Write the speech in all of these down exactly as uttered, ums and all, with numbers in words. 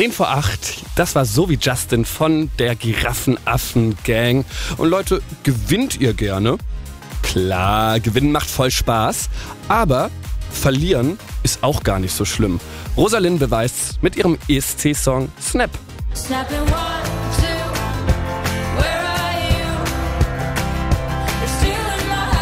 zehn vor acht, das war So wie Justin von der Giraffenaffen-Gang. Und Leute, gewinnt ihr gerne? Klar, gewinnen macht voll Spaß, aber verlieren ist auch gar nicht so schlimm. Rosalind beweist's mit ihrem E S C-Song Snap. Snapping one, two, where are you? You're still in my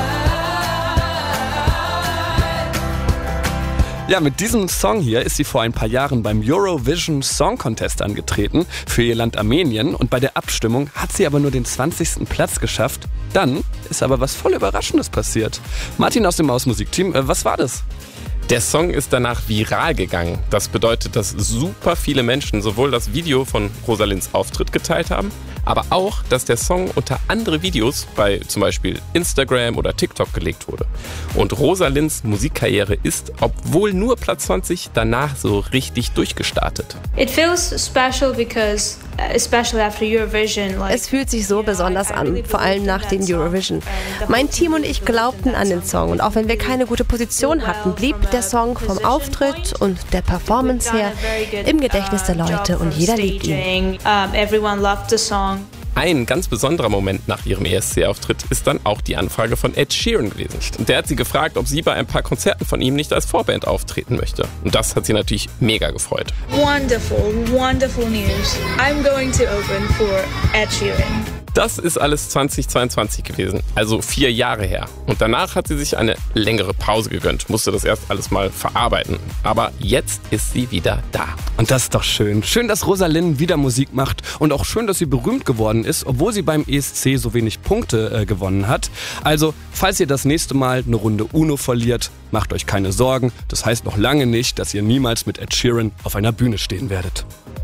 heart. Ja, mit diesem Song hier ist sie vor ein paar Jahren beim Eurovision Song Contest angetreten für ihr Land Armenien und bei der Abstimmung hat sie aber nur den zwanzigsten Platz geschafft. Dann ist aber was voll Überraschendes passiert. Martin aus dem Mausmusikteam, äh, was war das? Der Song ist danach viral gegangen. Das bedeutet, dass super viele Menschen sowohl das Video von Rosalinds Auftritt geteilt haben, aber auch, dass der Song unter andere Videos bei zum Beispiel Instagram oder TikTok gelegt wurde. Und Rosalinds Musikkarriere ist, obwohl nur Platz zwanzig, danach so richtig durchgestartet. It feels special because, especially after Eurovision, like, Es fühlt sich so besonders an, vor allem nach den Eurovision. Mein Team und ich glaubten an den Song und auch wenn wir keine gute Position hatten, blieb der Song vom Auftritt und der Performance her im Gedächtnis der Leute und jeder liebt ihn. Everyone loved the song. Ein ganz besonderer Moment nach ihrem E S C-Auftritt ist dann auch die Anfrage von Ed Sheeran gewesen. Und der hat sie gefragt, ob sie bei ein paar Konzerten von ihm nicht als Vorband auftreten möchte. Und das hat sie natürlich mega gefreut. Wonderful, wonderful news. I'm going to open for Ed Sheeran. Das ist alles zweitausendzweiundzwanzig gewesen, also vier Jahre her. Und danach hat sie sich eine längere Pause gegönnt, musste das erst alles mal verarbeiten. Aber jetzt ist sie wieder da. Und das ist doch schön. Schön, dass Rosalind wieder Musik macht und auch schön, dass sie berühmt geworden ist, obwohl sie beim E S C so wenig Punkte äh, gewonnen hat. Also, falls ihr das nächste Mal eine Runde Uno verliert, macht euch keine Sorgen. Das heißt noch lange nicht, dass ihr niemals mit Ed Sheeran auf einer Bühne stehen werdet.